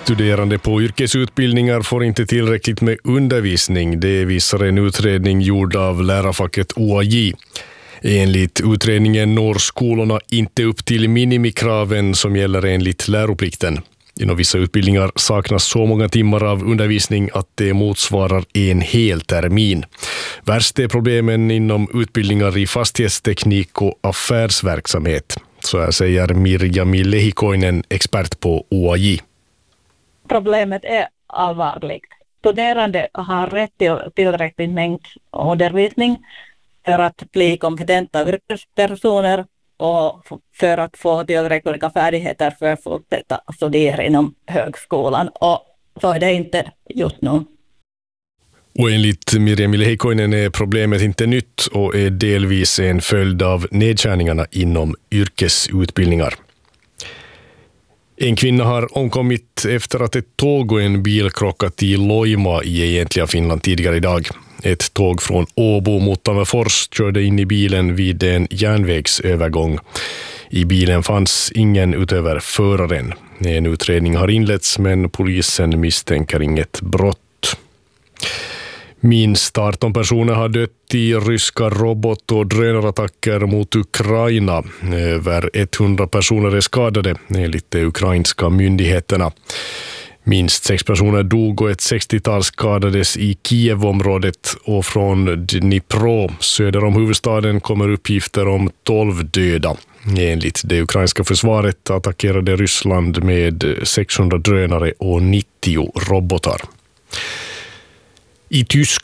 Studerande på yrkesutbildningar får inte tillräckligt med undervisning. Det visar en utredning gjord av lärarfacket OAJ. Enligt utredningen når skolorna inte upp till minimikraven som gäller enligt läroplikten. Inom vissa utbildningar saknas så många timmar av undervisning att det motsvarar en hel termin. Värst är problemen inom utbildningar i fastighetsteknik och affärsverksamhet. Så här säger Mirjami Lehikoinen, expert på OAJ. Problemet är allvarligt. Studerande har rätt till tillräcklig mängd undervisning för att bli kompetenta yrkespersoner och för att få tillräckliga färdigheter för att fortsätta studera inom högskolan. Och så är det inte just nu. Och enligt Mirjami Lehikoinen är problemet inte nytt och är delvis en följd av nedskärningarna inom yrkesutbildningar. En kvinna har omkommit efter att ett tåg och en bil krockat i Loima i egentliga Finland tidigare idag. Ett tåg från Åbo mot Tammerfors körde in i bilen vid en järnvägsövergång. I bilen fanns ingen utöver föraren. En utredning har inletts men polisen misstänker inget brott. Minst 18 personer har dött i ryska robot- och drönarattacker mot Ukraina. Över 100 personer är skadade enligt de ukrainska myndigheterna. Minst 6 personer dog och ett 60-tal skadades i Kievområdet, och från Dnipro söder om huvudstaden kommer uppgifter om 12 döda. Enligt det ukrainska försvaret attackerade Ryssland med 600 drönare och 90 robotar. I Tyskland